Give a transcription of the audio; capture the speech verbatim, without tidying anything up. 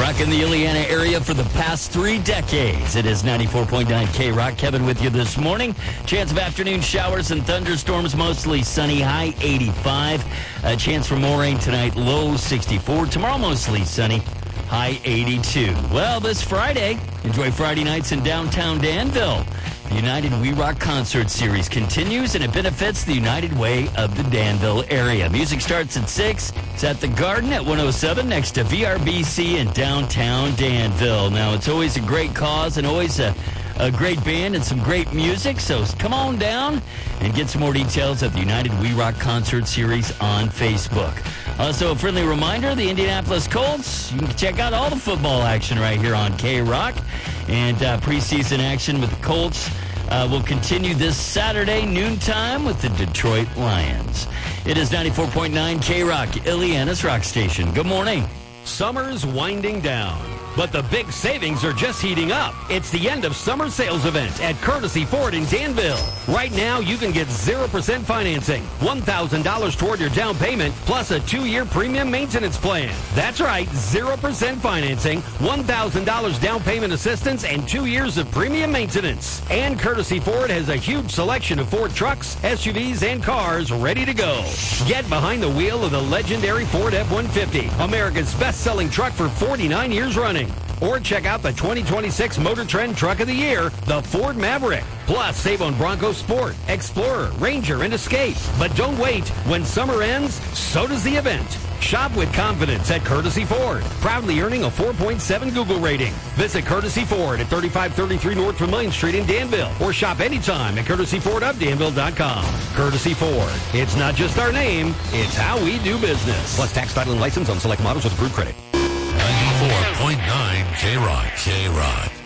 Rocking the Illiana area for the past three decades. It is ninety-four point nine K-Rock. Kevin with you this morning. Chance of afternoon showers and thunderstorms, mostly sunny, high eighty-five. A chance for more rain tonight, low sixty-four. Tomorrow, mostly sunny, high eighty-two. Well, this Friday, enjoy Friday nights in downtown Danville. The United We Rock Concert Series continues, and it benefits the United Way of the Danville area. Music starts at six. It's at the Garden at one oh seven next to V R B C in downtown Danville. Now, it's always a great cause and always a, a great band and some great music, so come on down and get some more details at the United We Rock Concert Series on Facebook. Also, a friendly reminder, the Indianapolis Colts, you can check out all the football action right here on K-Rock. And uh, preseason action with the Colts uh, will continue this Saturday, noontime, with the Detroit Lions. It is ninety-four point nine K-Rock, Illiana's rock station. Good morning. Summer's winding down, but the big savings are just heating up. It's the end of summer sales event at Courtesy Ford in Danville. Right now, you can get zero percent financing, one thousand dollars toward your down payment, plus a two-year premium maintenance plan. That's right, zero percent financing, one thousand dollars down payment assistance, and two years of premium maintenance. And Courtesy Ford has a huge selection of Ford trucks, S U Vs, and cars ready to go. Get behind the wheel of the legendary Ford F one fifty, America's best-selling truck for forty-nine years running. Or check out the twenty twenty-six Motor Trend Truck of the Year, the Ford Maverick. Plus, save on Bronco Sport, Explorer, Ranger, and Escape. But don't wait. When summer ends, so does the event. Shop with confidence at Courtesy Ford, proudly earning a four point seven Google rating. Visit Courtesy Ford at thirty-five thirty-three North Vermillion Street in Danville, or shop anytime at courtesy ford of danville dot com. Courtesy Ford. It's not just our name, it's how we do business. Plus tax, title, and license on select models with approved credit. ninety-four point nine K-Rock. K-Rock.